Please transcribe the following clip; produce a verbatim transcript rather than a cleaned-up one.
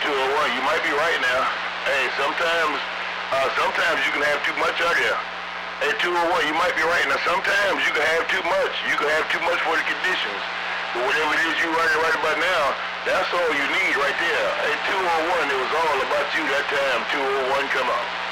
two oh one, you might be right now. Hey, sometimes, uh, sometimes you can have too much out here. Hey, two oh one, you might be right now. Sometimes you can have too much. You can have too much for the conditions. But whatever it is you running right about now, that's all you need right there. Hey, two oh one, it was all about you that time. two oh one, come on.